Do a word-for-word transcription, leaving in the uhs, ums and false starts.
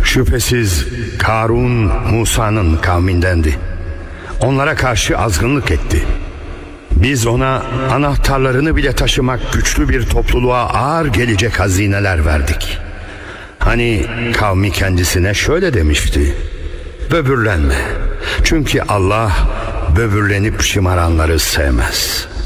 Şüphesiz Karun Musa'nın kavmindendi. Onlara karşı azgınlık etti. Biz ona anahtarlarını bile taşımak güçlü bir topluluğa ağır gelecek hazineler verdik. Hani kavmi kendisine şöyle demişti: böbürlenme, çünkü Allah böbürlenip şımaranları sevmez.